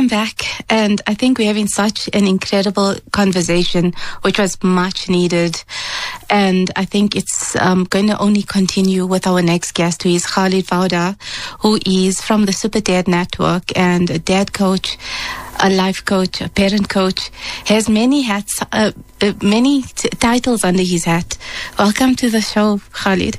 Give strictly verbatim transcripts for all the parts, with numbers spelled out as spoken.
welcome back. And I think we're having such an incredible conversation, which was much needed. And I think it's um, going to only continue with our next guest, who is Khalid Fauda, who is from the Super Dad Network and a dad coach, a life coach, a parent coach, has many hats, uh, uh, many t- titles under his hat. Welcome to the show, Khalid.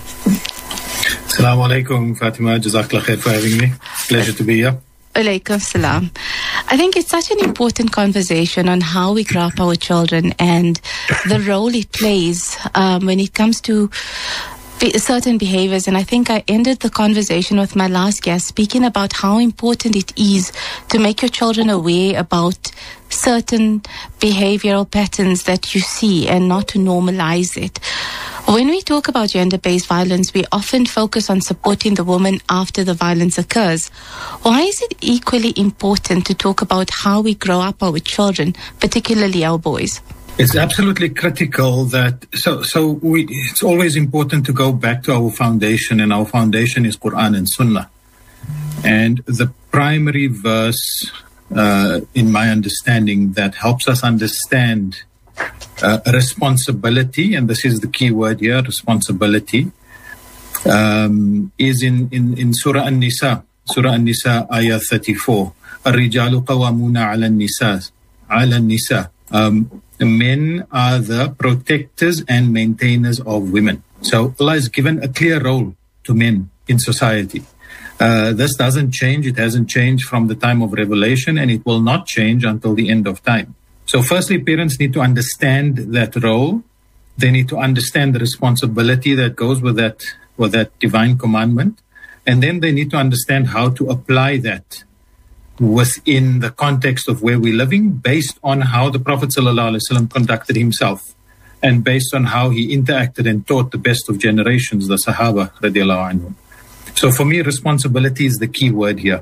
Assalamu alaikum, Fatima. Jazakallah khair for having me. Pleasure to be here. Alaikum salam. I think it's such an important conversation on how we grow up our children and the role it plays um, when it comes to be- certain behaviors. And I think I ended the conversation with my last guest speaking about how important it is to make your children aware about certain behavioral patterns that you see and not to normalize it. When we talk about gender-based violence, we often focus on supporting the woman after the violence occurs. Why is it equally important to talk about how we grow up our children, particularly our boys? It's absolutely critical that, so, so we, it's always important to go back to our foundation, and our foundation is Quran and Sunnah. And the primary verse, uh, in my understanding, that helps us understand Uh, responsibility, and this is the key word here, responsibility, um, is in, in, in Surah An-Nisa, Surah An-Nisa, ayah thirty-four. الرجال قوامون على النساء على النساء. Um, men are the protectors and maintainers of women. So Allah has given a clear role to men in society. Uh, this doesn't change. It hasn't changed from the time of revelation, and it will not change until the end of time. So firstly, parents need to understand that role. They need to understand the responsibility that goes with that, with that divine commandment. And then they need to understand how to apply that within the context of where we're living, based on how the Prophet ﷺ conducted himself and based on how he interacted and taught the best of generations, the Sahaba radiallahu anhum. So for me, responsibility is the key word here.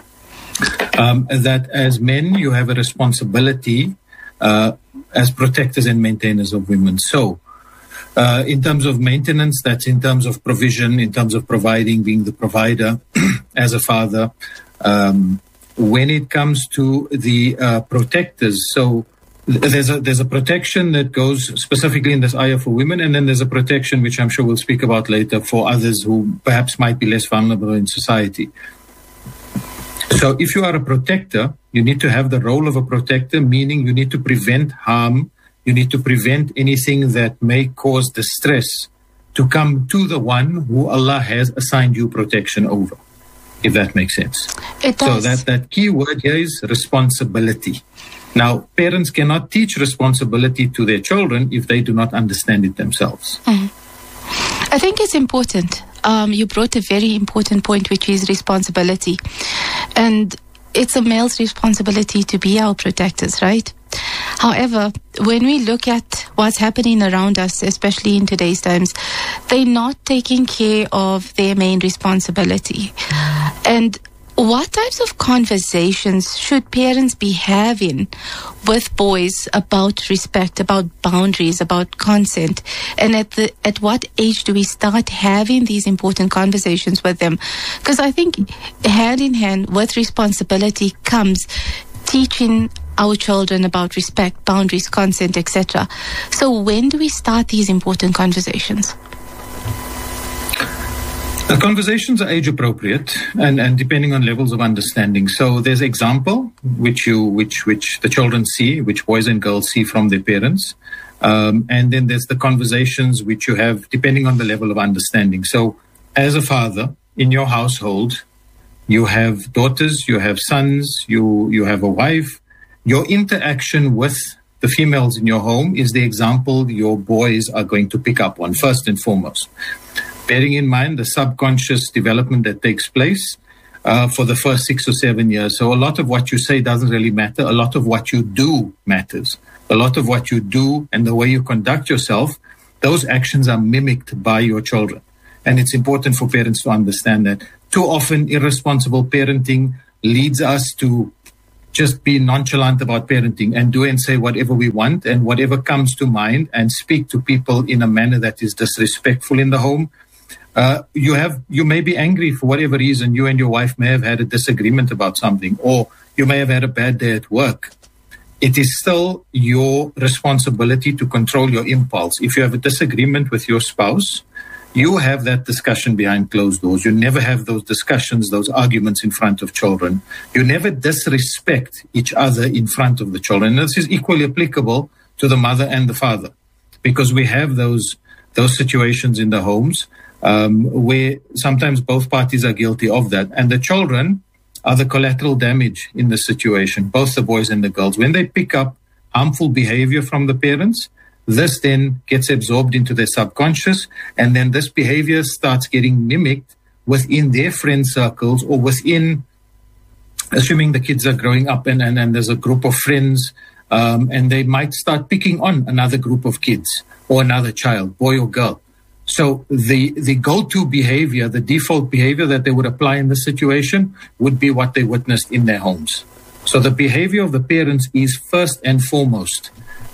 Um, that as men, you have a responsibility Uh, as protectors and maintainers of women. So, uh, in terms of maintenance, that's in terms of provision, in terms of providing, being the provider as a father. Um, when it comes to the uh, protectors, so th- there's a there's a protection that goes specifically in this ayah for women, and then there's a protection which I'm sure we'll speak about later for others who perhaps might be less vulnerable in society. So if you are a protector, you need to have the role of a protector, meaning you need to prevent harm. You need to prevent anything that may cause distress to come to the one who Allah has assigned you protection over, if that makes sense. It does. So that, that key word here is responsibility. Now, parents cannot teach responsibility to their children if they do not understand it themselves. Mm. I think it's important. Um, you brought a very important point, which is responsibility. And it's a male's responsibility to be our protectors, right? However, when we look at what's happening around us, especially in today's times, they're not taking care of their main responsibility. And what types of conversations should parents be having with boys about respect, about boundaries, about consent? And at the at what age do we start having these important conversations with them? Because I think hand in hand with responsibility comes teaching our children about respect, boundaries, consent, et cetera. So when do we start these important conversations? The conversations are age appropriate and, and depending on levels of understanding. So there's example which you which which the children see, which boys and girls see from their parents. Um, and then there's the conversations which you have depending on the level of understanding. So as a father in your household, you have daughters, you have sons, you you have a wife. Your interaction with the females in your home is the example your boys are going to pick up on first and foremost. Bearing in mind the subconscious development that takes place uh, for the first six or seven years. So a lot of what you say doesn't really matter. A lot of what you do matters. A lot of what you do and the way you conduct yourself, those actions are mimicked by your children. And it's important for parents to understand that. Too often, irresponsible parenting leads us to just be nonchalant about parenting and do and say whatever we want and whatever comes to mind and speak to people in a manner that is disrespectful in the home. Uh, you have, you may be angry for whatever reason. You and your wife may have had a disagreement about something, or you may have had a bad day at work. It is still your responsibility to control your impulse. If you have a disagreement with your spouse, you have that discussion behind closed doors. You never have those discussions, those arguments in front of children. You never disrespect each other in front of the children. And this is equally applicable to the mother and the father, because we have those those situations in the homes um, where sometimes both parties are guilty of that. And the children are the collateral damage in the situation, both the boys and the girls. When they pick up harmful behavior from the parents, this then gets absorbed into their subconscious, and then this behavior starts getting mimicked within their friend circles, or within, assuming the kids are growing up and, and, and there's a group of friends, um, and they might start picking on another group of kids or another child, boy or girl. So the, the go-to behavior, the default behavior that they would apply in this situation would be what they witnessed in their homes. So the behavior of the parents is first and foremost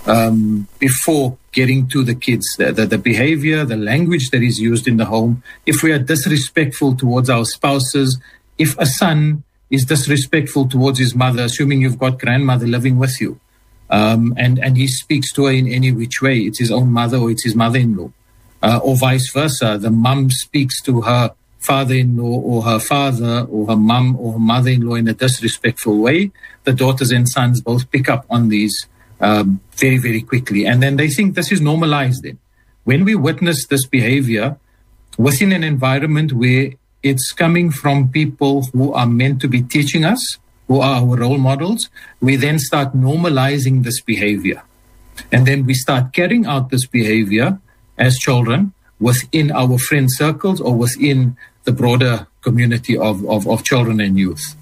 um, before getting to the kids. The, the, the behavior, the language that is used in the home. If we are disrespectful towards our spouses, if a son is disrespectful towards his mother, assuming you've got grandmother living with you, um, and, and he speaks to her in any which way, it's his own mother or it's his mother-in-law. Uh, or vice versa, the mum speaks to her father-in-law or her father or her mum or her mother-in-law in a disrespectful way, the daughters and sons both pick up on these um, very, very quickly. And then they think this is normalized then. When we witness this behavior within an environment where it's coming from people who are meant to be teaching us, who are our role models, we then start normalizing this behavior. And then we start carrying out this behavior as children within our friend circles or within the broader community of, of, of children and youth.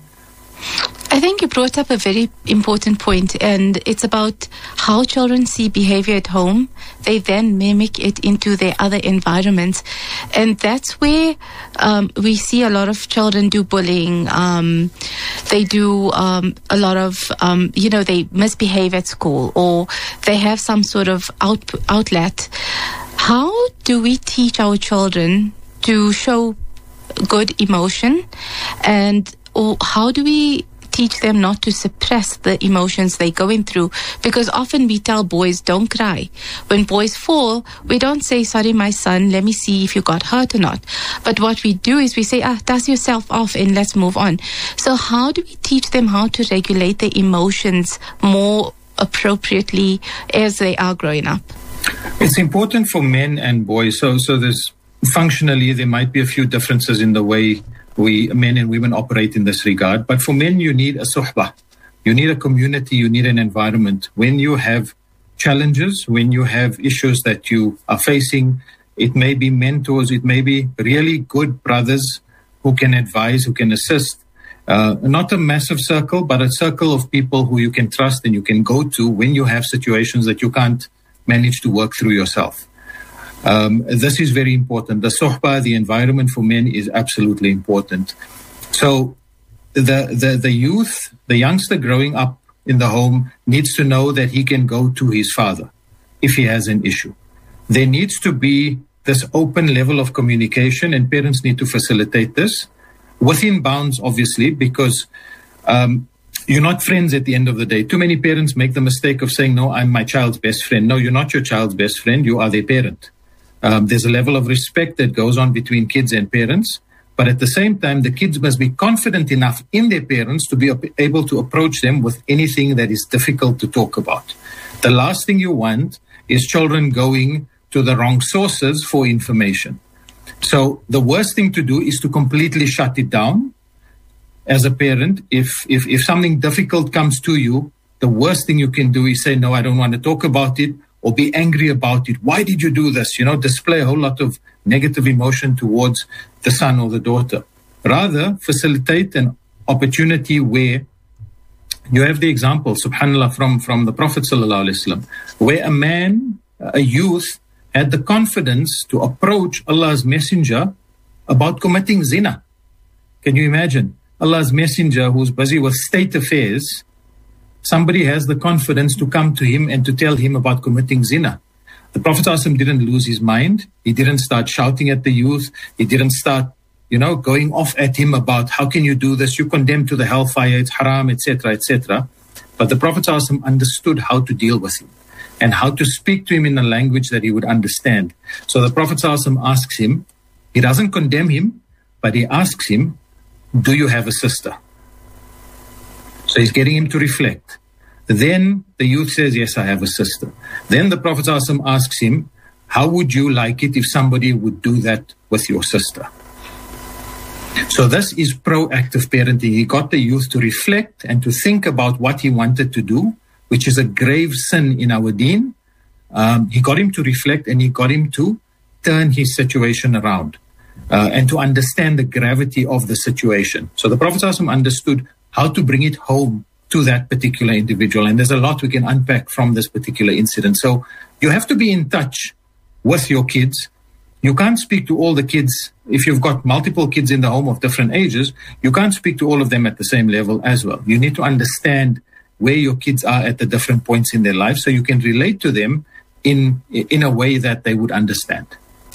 I think you brought up a very important point, and it's about how children see behavior at home. They then mimic it into their other environments. And that's where um, we see a lot of children do bullying. Um, they do um, a lot of, um, you know, they misbehave at school, or they have some sort of out, outlet. How do we teach our children to show good emotion, and or how do we teach them not to suppress the emotions they're going through? Because often we tell boys, don't cry. When boys fall, we don't say, sorry, my son, let me see if you got hurt or not. But what we do is we say, ah, dust yourself off and let's move on. So how do we teach them how to regulate their emotions more appropriately as they are growing up? It's important for men and boys. So, so there's functionally, there might be a few differences in the way we, men and women, operate in this regard. But for men, you need a suhbah. You need a community. You need an environment. When you have challenges, when you have issues that you are facing, it may be mentors. It may be really good brothers who can advise, who can assist. Uh, not a massive circle, but a circle of people who you can trust and you can go to when you have situations that you can't manage to work through yourself. Um, this is very important. The suhbah, the environment for men, is absolutely important. So the, the, the youth, the youngster growing up in the home needs to know that he can go to his father if he has an issue. There needs to be this open level of communication, and parents need to facilitate this within bounds, obviously, because um, you're not friends at the end of the day. Too many parents make the mistake of saying, no, I'm my child's best friend. No, you're not your child's best friend. You are their parent. Um, there's a level of respect that goes on between kids and parents. But at the same time, the kids must be confident enough in their parents to be able to approach them with anything that is difficult to talk about. The last thing you want is children going to the wrong sources for information. So the worst thing to do is to completely shut it down. As a parent, if, if, if something difficult comes to you, the worst thing you can do is say, no, I don't want to talk about it, or be angry about it. Why did you do this? You know, display a whole lot of negative emotion towards the son or the daughter. Rather, facilitate an opportunity where you have the example, subhanAllah, from, from the Prophet sallallahu alaihi wasallam, where a man, a youth, had the confidence to approach Allah's messenger about committing zina. Can you imagine? Allah's messenger, who's busy with state affairs, somebody has the confidence to come to him and to tell him about committing zina. The Prophet ﷺ didn't lose his mind. He didn't start shouting at the youth. He didn't start, you know, going off at him about how can you do this? You condemn to the hellfire, it's haram, et cetera, et cetera. But the Prophet ﷺ understood how to deal with him and how to speak to him in a language that he would understand. So the Prophet ﷺ asks him, he doesn't condemn him, but he asks him, do you have a sister? So he's getting him to reflect. Then the youth says, yes, I have a sister. Then the Prophet ﷺ asks him, how would you like it if somebody would do that with your sister? So this is proactive parenting. He got the youth to reflect and to think about what he wanted to do, which is a grave sin in our deen. Um, he got him to reflect and he got him to turn his situation around uh, and to understand the gravity of the situation. So the Prophet ﷺ understood how to bring it home to that particular individual. And there's a lot we can unpack from this particular incident. So you have to be in touch with your kids. You can't speak to all the kids. If you've got multiple kids in the home of different ages, you can't speak to all of them at the same level as well. You need to understand where your kids are at the different points in their life so you can relate to them in in a way that they would understand.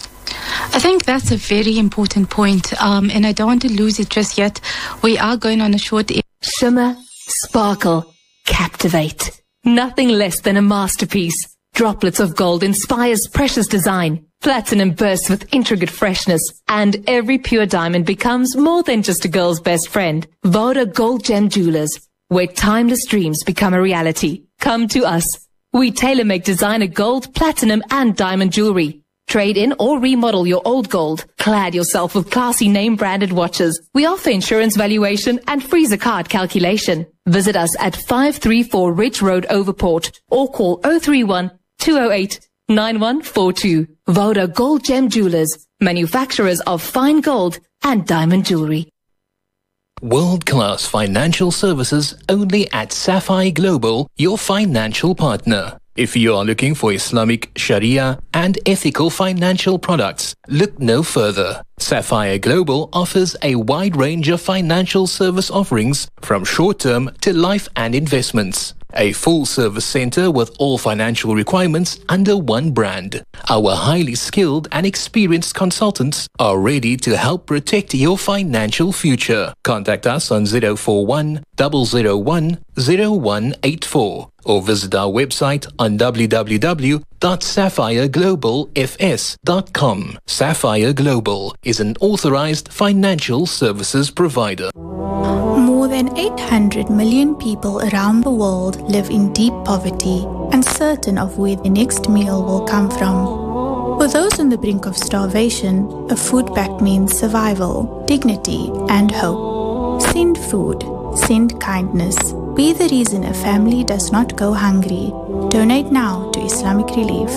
I think that's a very important point, um, and I don't want to lose it just yet. We are going on a short... Shimmer, sparkle, captivate. Nothing less than a masterpiece. Droplets of gold inspires precious design. Platinum bursts with intricate freshness, and every pure diamond becomes more than just a girl's best friend. Voda Gold Gem Jewelers, where timeless dreams become a reality. Come to us. We tailor-make designer gold, platinum, and diamond jewelry. Trade in or remodel your old gold. Clad yourself with classy name-branded watches. We offer insurance valuation and freezer card calculation. Visit us at five three four Ridge Road, Overport, or call zero three one, two zero eight, nine one four two. Voda Gold Gem Jewelers, manufacturers of fine gold and diamond jewelry. World-class financial services only at Sapphire Global, your financial partner. If you are looking for Islamic, Sharia and ethical financial products, look no further. Sapphire Global offers a wide range of financial service offerings from short-term to life and investments. A full-service center with all financial requirements under one brand. Our highly skilled and experienced consultants are ready to help protect your financial future. Contact us on zero four one, zero zero one, zero one eight four or visit our website on w w w dot sapphire global f s dot com. Sapphire Global is an authorized financial services provider. More than eight hundred million people around the world live in deep poverty, uncertain of where the next meal will come from. For those on the brink of starvation, a food pact means survival, dignity, and hope. Send food. Send kindness. Be the reason a family does not go hungry. Donate now to Islamic Relief.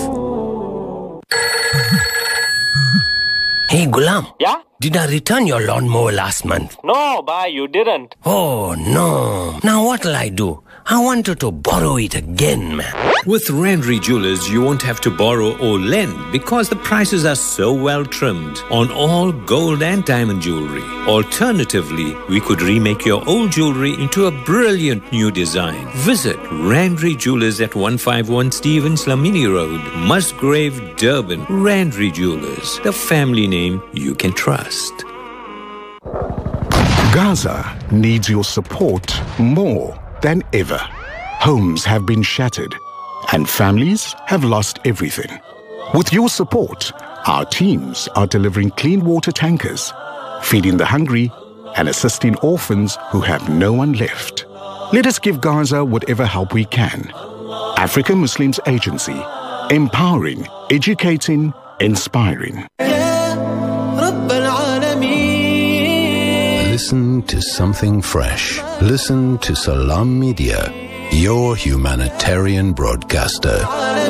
Hey, Gulam. Yeah? Did I return your lawnmower last month? No, bhai, you didn't. Oh, no. Now what'll I do? I wanted to borrow it again, man. With Randry Jewelers, you won't have to borrow or lend because the prices are so well trimmed on all gold and diamond jewelry. Alternatively, we could remake your old jewelry into a brilliant new design. Visit Randry Jewelers at one five one Stevens Lamini Road, Musgrave, Durban. Randry Jewelers, the family name you can trust. Gaza needs your support more than ever. Homes have been shattered and families have lost everything. With your support, our teams are delivering clean water tankers, feeding the hungry and assisting orphans who have no one left. Let us give Gaza whatever help we can. African Muslims Agency, empowering, educating, inspiring. Listen to something fresh. Listen to Salam Media, your humanitarian broadcaster.